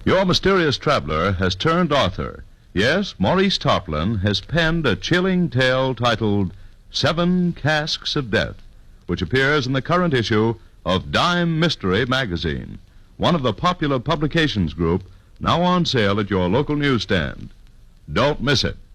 Your mysterious traveler has turned author. Yes, Maurice Tarplin has penned a chilling tale titled 7 Casks of Death, which appears in the current issue of Dime Mystery magazine, one of the popular publications group now on sale at your local newsstand. Don't miss it.